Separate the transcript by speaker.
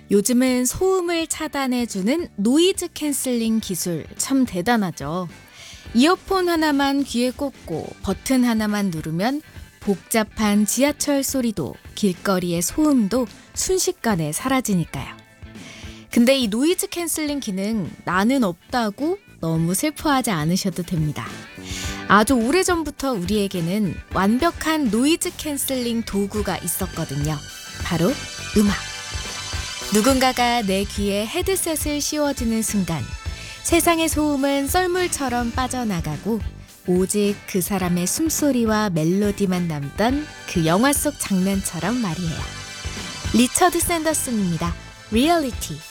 Speaker 1: 요즘은 소음을 차단해주는 노이즈 캔슬링 기술 참 대단하죠. 이어폰 하나만 귀에 꽂고 버튼 하나만 누르면 복잡한 지하철 소리도 길거리의 소음도 순식간에 사라지니까요. 근데 이 노이즈 캔슬링 기능 나는 없다고 너무 슬퍼하지 않으셔도 됩니다. 아주 오래전부터 우리에게는 완벽한 노이즈 캔슬링 도구가 있었거든요. 바로 음악. 누군가가 내 귀에 헤드셋을 씌워주는 순간 세상의 소음은 썰물처럼 빠져나가고 오직 그 사람의 숨소리와 멜로디만 남던 그 영화 속 장면처럼 말이에요. 리처드 샌더슨입니다. 리얼리티.